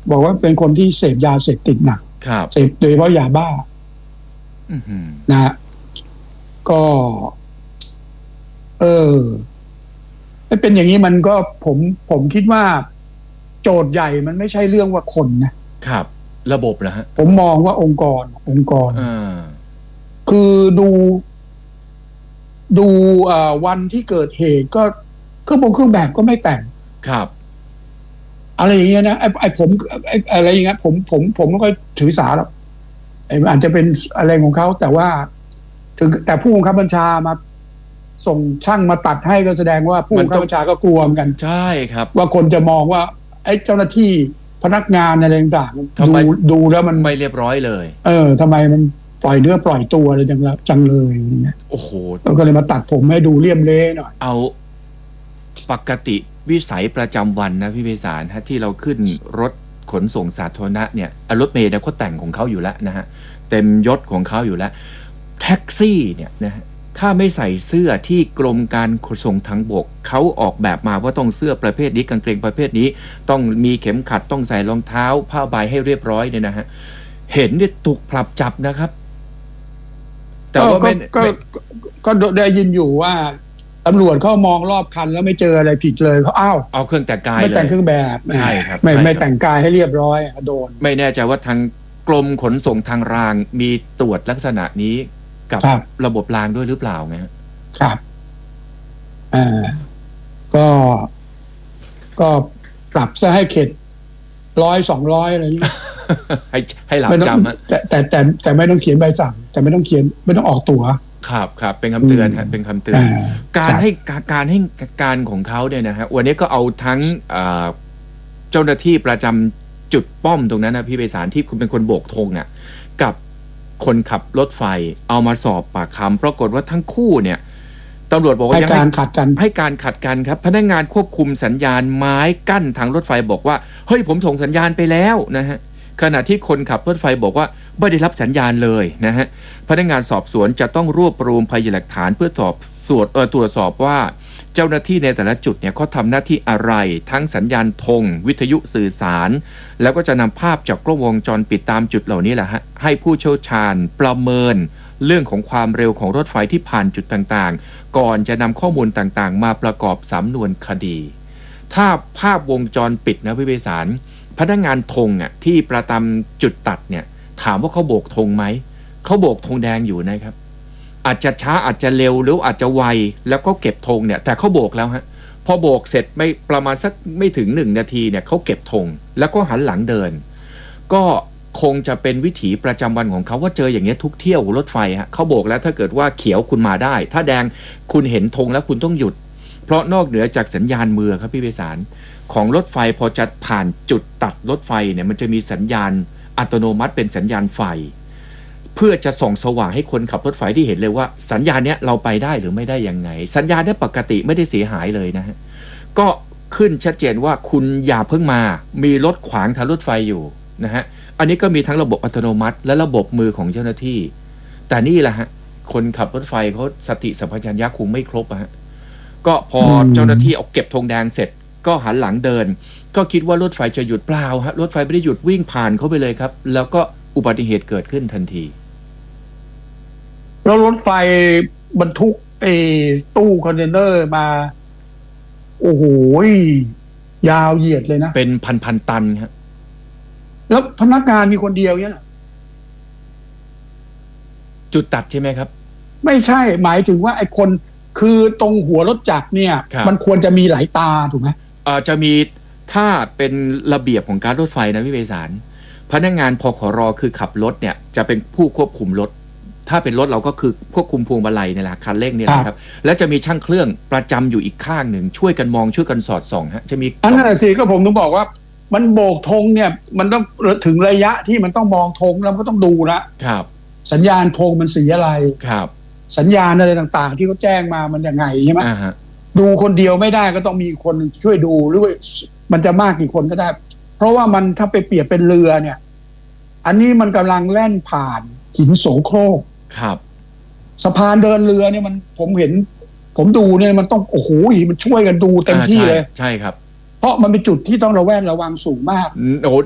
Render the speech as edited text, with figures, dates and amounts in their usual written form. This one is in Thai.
บอกว่าเป็นคนที่เสพยาเสพติดหนักเสพโดยเฉพาะยาบ้านะฮะก็เป็นอย่างนี้มันก็ผมคิดว่าโจทย์ใหญ่มันไม่ใช่เรื่องว่าคนนะครับระบบนะฮะผมมองว่าองค์กรคือดูวันที่เกิดเหตุก็เครื่องแบบก็ไม่แต่งครับอะไรอย่างเงี้ยนะผมอะไรอย่างเงี้ยผมไม่ค่อยถือสาหรอกอาจจะเป็นอะไรของเขาแต่ว่าแต่ผู้บังคับบัญชามาส่งช่างมาตัดให้ก็แสดงว่าผู้บังคับบัญชาก็กลัวเหมือนกันใช่ครับว่าคนจะมองว่าไอ้เจ้าหน้าที่พนักงานอะไรต่างๆดูแล้วมันไม่เรียบร้อยเลยทำไมมันปล่อยเนื้อปล่อยตัวอะไรจังเลยอย่างเงี้ยโอ้โหก็เลยมาตัดผมให้ดูเลี่ยมเละหน่อยเอาปกติวิสัยประจำวันนะพี่ไพศาลฮะที่เราขึ้นรถขนส่งสาธารณะเนี่ยรถเมล์เนี่ยเขาแต่งของเขาอยู่แล้วนะฮะเต็มยศของเขาอยู่แล้วแท็กซี่เนี่ยนะฮะถ้าไม่ใส่เสื้อที่กรมการขนส่งทางบกเขาออกแบบมาว่าต้องเสื้อประเภทนี้กางเกงประเภทนี้ต้องมีเข็มขัดต้องใส่รองเท้าผ้าใบให้เรียบร้อยเนี่ยนะฮะเห็นเนี่ยถูกปรับจับนะครับแต่ว่าก็ได้ยินอยู่ว่าตำรวจเขามองรอบคันแล้วไม่เจออะไรผิดเลยเขาเอาเครื่องแต่งกายไม่แต่งเครื่องแบบใช่ครับไม่แต่งกายให้เรียบร้อยโดนไม่แน่ใจว่าทางกรมขนส่งทางรางมีตรวจลักษณะนี้กับระบบรางด้วยหรือเปล่าไงครับก็ปรับซะให้เข็ด100-200อะไรอย่างนี้ให้หลับจำแต่ไม่ต้องเขียนใบสั่งแต่ไม่ต้องออกตั๋วครับเป็นคำเตือนฮะเป็นคำเตือนการให้การของเขาเนี่ยนะฮะวันนี้ก็เอาทั้งเจ้าหน้าที่ประจำจุดป้อมตรงนั้นนะพี่ไพศาลที่คุณเป็นคนโบกธงอ่ะกับคนขับรถไฟเอามาสอบปากคำปรากฏว่าทั้งคู่เนี่ยตำรวจบอกว่าให้การขัดกันครับพนักงานควบคุมสัญญาณไม้กั้นทางรถไฟบอกว่าเฮ้ยผมส่งสัญญาณไปแล้วนะฮะขณะที่คนขับรถไฟบอกว่าไม่ได้รับสัญญาณเลยนะฮะพนักงานสอบสวนจะต้องรวบรวมพยานหลักฐานเพื่อตรวจสอบว่าเจ้าหน้าที่ในแต่ละจุดเนี่ยเขาทำหน้าที่อะไรทั้งสัญญาณธงวิทยุสื่อสารแล้วก็จะนำภาพจากกล้องวงจรปิดตามจุดเหล่านี้แหละฮะให้ผู้เชี่ยวชาญประเมินเรื่องของความเร็วของรถไฟที่ผ่านจุดต่างๆก่อนจะนำข้อมูลต่างๆมาประกอบสำนวนคดีถ้าภาพวงจรปิดนะพี่ไพศาลพนักงานธงที่ประจำจุดตัดเนี่ยถามว่าเขาโบกธงไหมเขาโบกธงแดงอยู่นะครับอาจจะช้าอาจจะเร็วหรืออาจจะไวแล้วก็เก็บธงเนี่ยแต่เขาโบกแล้วฮะพอโบกเสร็จไม่ประมาณสักไม่ถึง1 นาทีเนี่ยเขาเก็บธงแล้วก็หันหลังเดินก็คงจะเป็นวิถีประจำวันของเขาว่าเจออย่างเงี้ยทุกเที่ยวรถไฟฮะเขาโบกแล้วถ้าเกิดว่าเขียวคุณมาได้ถ้าแดงคุณเห็นธงแล้วคุณต้องหยุดเพราะนอกเหนือจากสัญญาณมือครับพี่ไพศาลของรถไฟพอจะผ่านจุดตัดรถไฟเนี่ยมันจะมีสัญญาณอัตโนมัติเป็นสัญญาณไฟเพื่อจะส่องสว่างให้คนขับรถไฟที่เห็นเลยว่าสัญญาณเนี้ยเราไปได้หรือไม่ได้ยังไงสัญญาณเนี้ยปกติไม่ได้เสียหายเลยนะฮะก็ขึ้นชัดเจนว่าคุณอย่าเพิ่งมามีรถขวางทางรถไฟอยู่นะฮะอันนี้ก็มีทั้งระบบอัตโนมัติและระบบมือของเจ้าหน้าที่แต่นี่แหละฮะคนขับรถไฟเขาสติสัมปชัญญะคงไม่ครบฮะก็พอเจ้าหน้าที่เอาเก็บธงแดงเสร็จก็หันหลังเดินก็คิดว่ารถไฟจะหยุดเปล่าฮะรถไฟไม่ได้หยุดวิ่งผ่านเขาไปเลยครับแล้วก็อุบัติเหตุเกิดขึ้นทันทีแล้วรถไฟบรรทุกตู้คอนเทนเนอร์มาโอ้โหยาวเหยียดเลยนะเป็นพันตันครับแล้วพนักงานมีคนเดียวเนี่ยจุดตัดใช่ไหมครับไม่ใช่หมายถึงว่าไอ้คนคือตรงหัวรถจักรเนี่ยมันควรจะมีหลายตาถูกไหมจะมีถ้าเป็นระเบียบของการรถไฟนะพี่ไพศาลพนักงานพขร.คือขับรถเนี่ยจะเป็นผู้ควบคุมรถถ้าเป็นรถเราก็คือควบคุมพวงมาลัยนี่แหละคันเร่งเนี่ยนะครับแล้วจะมีช่างเครื่องประจำอยู่อีกข้างหนึ่งช่วยกันมองช่วยกันสอดส่องฮะจะมีอันนั้นสิก็ผมต้องบอกว่ามันโบกธงเนี่ยมันต้องถึงระยะที่มันต้องมองธงแล้วมันก็ต้องดูนะครับสัญญาณธงมันสีอะไรครับสัญญาณอะไรต่างๆที่เขาแจ้งมามันยังไงใช่ไหมดูคนเดียวไม่ได้ก็ต้องมีคนช่วยดูหรือว่ามันจะมากกี่คนก็ได้เพราะว่ามันถ้าไปเปรียบเป็นเรือเนี่ยอันนี้มันกำลังแล่นผ่านหินโสโครกครับสะพานเดินเรือเนี่ยมันผมดูเนี่ยมันต้องโอ้โหมันช่วยกันดูเต็มที่เลยใช่ครับเพราะมันเป็นจุดที่ต้องระแวดระวังสูงมากโอ้